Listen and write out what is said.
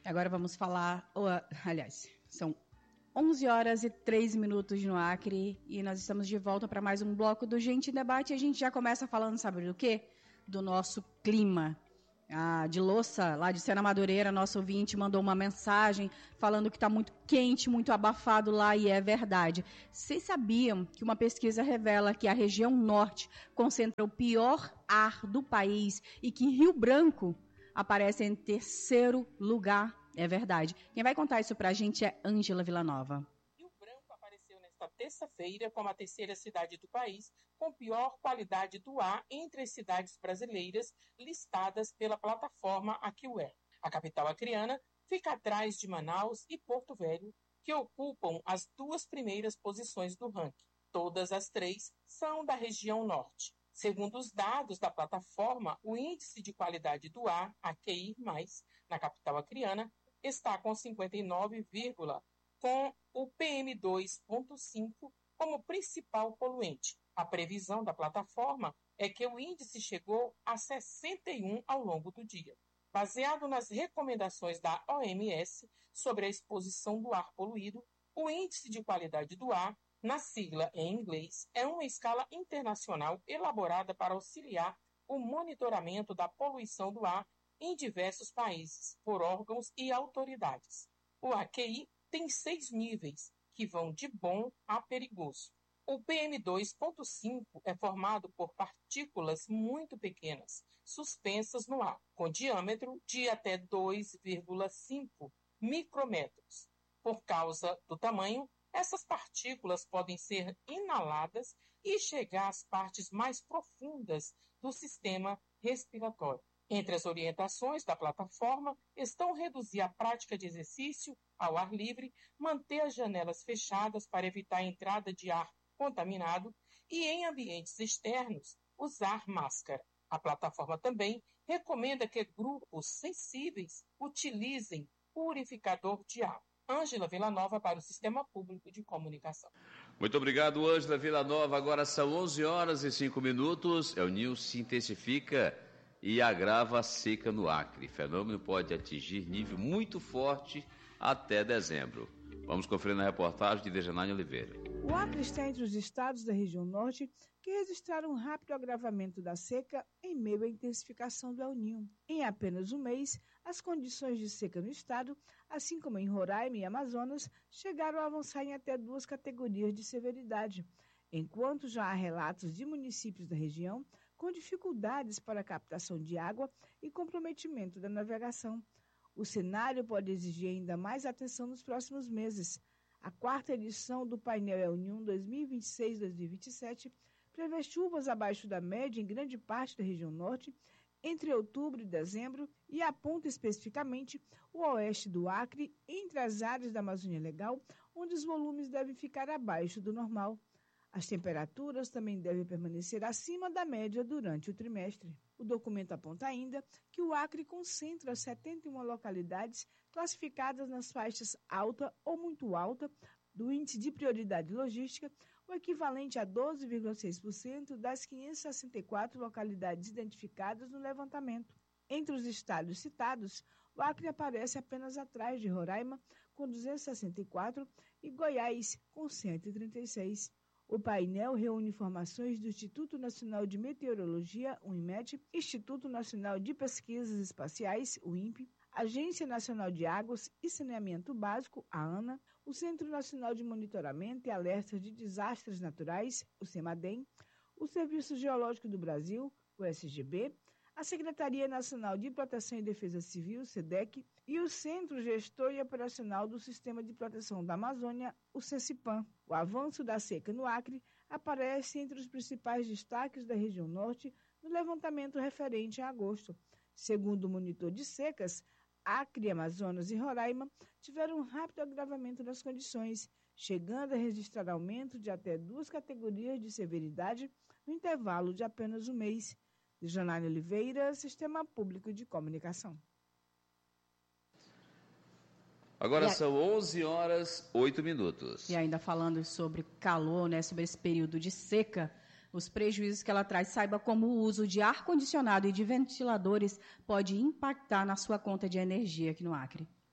Agora vamos falar, aliás, são 11 horas e 3 minutos no Acre e nós estamos de volta para mais um bloco do Gente em Debate. E a gente já começa falando, sabe do quê? Do nosso clima. A de Louça, lá de Sena Madureira, nosso ouvinte, mandou uma mensagem falando que está muito quente, muito abafado lá, e é verdade. Vocês sabiam que uma pesquisa revela que a região norte concentra o pior ar do país e que Rio Branco aparece em terceiro lugar? É verdade. Quem vai contar isso pra gente é Ângela Villanova. Rio Branco apareceu nesta terça-feira como a terceira cidade do país com pior qualidade do ar entre as cidades brasileiras listadas pela plataforma AccuAir. A capital acreana fica atrás de Manaus e Porto Velho, que ocupam as duas primeiras posições do ranking. Todas as três são da região norte. Segundo os dados da plataforma, o índice de qualidade do ar, AQI+, na capital acreana, está com 59, com o PM2.5 como principal poluente. A previsão da plataforma é que o índice chegou a 61 ao longo do dia. Baseado nas recomendações da OMS sobre a exposição do ar poluído, o índice de qualidade do ar, na sigla em inglês, é uma escala internacional elaborada para auxiliar o monitoramento da poluição do ar em diversos países, por órgãos e autoridades. O AQI tem 6 níveis, que vão de bom a perigoso. O PM2.5 é formado por partículas muito pequenas, suspensas no ar, com diâmetro de até 2,5 micrômetros. Por causa do tamanho, essas partículas podem ser inaladas e chegar às partes mais profundas do sistema respiratório. Entre as orientações da plataforma estão reduzir a prática de exercício ao ar livre, manter as janelas fechadas para evitar a entrada de ar contaminado e, em ambientes externos, usar máscara. A plataforma também recomenda que grupos sensíveis utilizem purificador de ar. Ângela Villanova para o Sistema Público de Comunicação. Muito obrigado, Ângela Villanova. Agora são 11 horas e 5 minutos. El Niño se intensifica e agrava a seca no Acre. O fenômeno pode atingir nível muito forte até dezembro. Vamos conferir na reportagem de Dejanane Oliveira. O Acre está entre os estados da região norte que registraram um rápido agravamento da seca em meio à intensificação do El Niño. Em apenas um mês, as condições de seca no estado, assim como em Roraima e Amazonas, chegaram a avançar em até 2 categorias de severidade, enquanto já há relatos de municípios da região com dificuldades para a captação de água e comprometimento da navegação. O cenário pode exigir ainda mais atenção nos próximos meses. A 4ª edição do painel El Niño 2026-2027 prevê chuvas abaixo da média em grande parte da região norte entre outubro e dezembro e aponta especificamente o oeste do Acre entre as áreas da Amazônia Legal, onde os volumes devem ficar abaixo do normal. As temperaturas também devem permanecer acima da média durante o trimestre. O documento aponta ainda que o Acre concentra 71 localidades classificadas nas faixas alta ou muito alta do Índice de Prioridade Logística, o equivalente a 12,6% das 564 localidades identificadas no levantamento. Entre os estados citados, o Acre aparece apenas atrás de Roraima, com 264, e Goiás, com 136. O painel reúne informações do Instituto Nacional de Meteorologia, o INMET, Instituto Nacional de Pesquisas Espaciais, o INPE, Agência Nacional de Águas e Saneamento Básico, a ANA, o Centro Nacional de Monitoramento e Alertas de Desastres Naturais, o CEMADEM, o Serviço Geológico do Brasil, o SGB, a Secretaria Nacional de Proteção e Defesa Civil, SEDEC, e o Centro Gestor e Operacional do Sistema de Proteção da Amazônia, o CECIPAM. O avanço da seca no Acre aparece entre os principais destaques da região norte no levantamento referente a agosto. Segundo o monitor de secas, Acre, Amazonas e Roraima tiveram um rápido agravamento das condições, chegando a registrar aumento de até 2 categorias de severidade no intervalo de apenas um mês. De Janane Oliveira, Sistema Público de Comunicação. Agora são 11 horas, 8 minutos. E ainda falando sobre calor, né, sobre esse período de seca, os prejuízos que ela traz, saiba como o uso de ar-condicionado e de ventiladores pode impactar na sua conta de energia aqui no Acre.